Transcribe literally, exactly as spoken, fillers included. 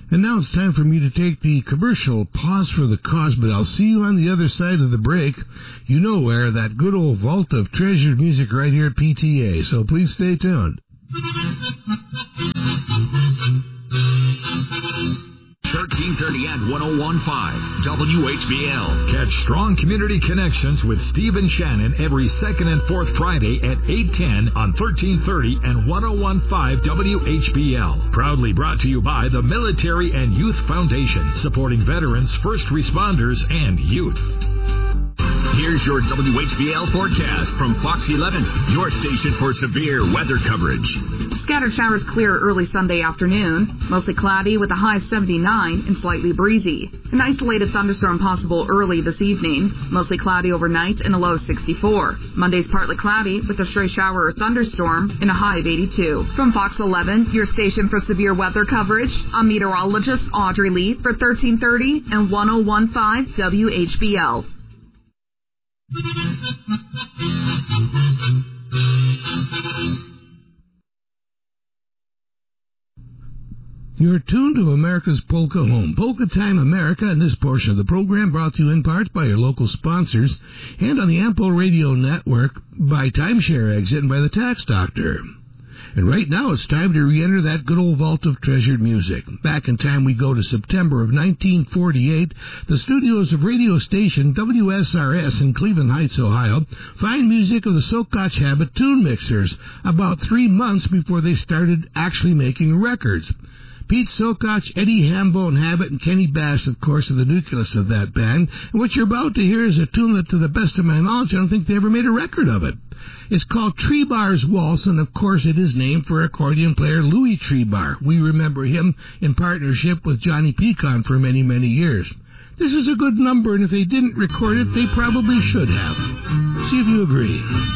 And now it's time for me to take the commercial pause for the cause, but I'll see you on the other side of the break. You know where, that good old vault of treasured music right here at P T A, so please stay tuned. thirteen thirty and one oh one point five W H B L. Catch Strong Community Connections with Stephen Shannon every second and fourth Friday at eight ten on thirteen thirty and one oh one point five W H B L. Proudly brought to you by the Military and Youth Foundation, supporting veterans, first responders, and youth. Here's your W H B L forecast from Fox eleven, your station for severe weather coverage. Scattered showers clear early Sunday afternoon. Mostly cloudy with a high seventy-nine and slightly breezy. An isolated thunderstorm possible early this evening. Mostly cloudy overnight and a low sixty-four. Monday's partly cloudy with a stray shower or thunderstorm and a high of eighty-two. From Fox eleven, your station for severe weather coverage, I'm meteorologist Audrey Lee for thirteen thirty and one oh one point five W H B L. You're tuned to America's Polka Home, Polka Time America, and this portion of the program brought to you in part by your local sponsors and on the Ampo Radio Network by Timeshare Exit and by the Tax Doctor. And right now it's time to re-enter that good old vault of treasured music. Back in time we go to September of nineteen forty-eight. The studios of radio station W S R S in Cleveland Heights, Ohio, find music of the Sokach Habit tune mixers about three months before they started actually making records. Pete Sokach, Eddie Hambone Habit, and Kenny Bass, of course, are the nucleus of that band. And what you're about to hear is a tune that, to the best of my knowledge, I don't think they ever made a record of it. It's called Treebar's Waltz, and of course it is named for accordion player Louis Treebar. We remember him in partnership with Johnny Pecan for many, many years. This is a good number, and if they didn't record it, they probably should have. See if you agree.